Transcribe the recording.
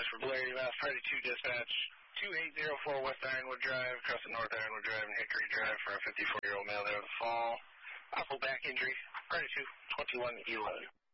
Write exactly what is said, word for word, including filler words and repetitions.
Dispatch for Blair, Mass Friday two Dispatch, two eight zero four West Ironwood Drive, crossing North Ironwood Drive and Hickory Drive for a fifty-four-year-old male there with a fall. Possible back injury, Friday two, twenty-one eleven.